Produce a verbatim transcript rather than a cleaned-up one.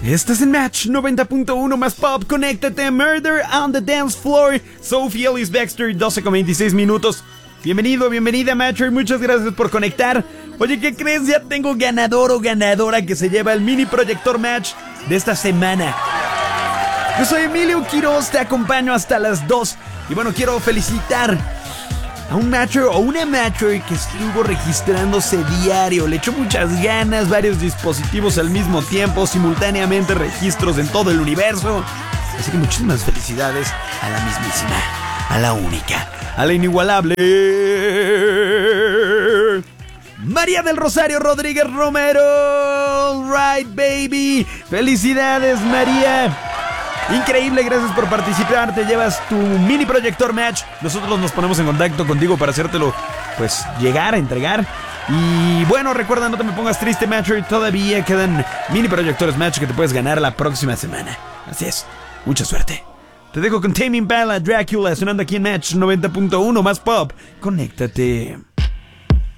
Estás en Match noventa punto uno más Pop. Conéctate. Murder on the Dance Floor. Sophie Ellis Bextor, doce con veintiséis minutos. Bienvenido, bienvenida, Matcher. Muchas gracias por conectar. Oye, ¿qué crees? Ya tengo ganador o ganadora que se lleva el mini proyector Match de esta semana. Yo soy Emilio Quiroz, te acompaño hasta las dos. Y bueno, quiero felicitar a un Matcher o una Matcher que estuvo registrándose diario. Le echó muchas ganas, varios dispositivos al mismo tiempo, simultáneamente registros en todo el universo. Así que muchísimas felicidades a la mismísima, a la única, a la inigualable María del Rosario Rodríguez Romero. All right, baby. Felicidades, María. Increíble, gracias por participar. Te llevas tu mini proyector Match. Nosotros nos ponemos en contacto contigo para hacértelo, pues, llegar a entregar. Y bueno, recuerda, no te me pongas triste, Matcher. Todavía quedan mini proyectores Match que te puedes ganar la próxima semana. Así es, mucha suerte. Te dejo con Tame Impala, Dracula, sonando aquí en Match noventa punto uno más Pop. Conéctate.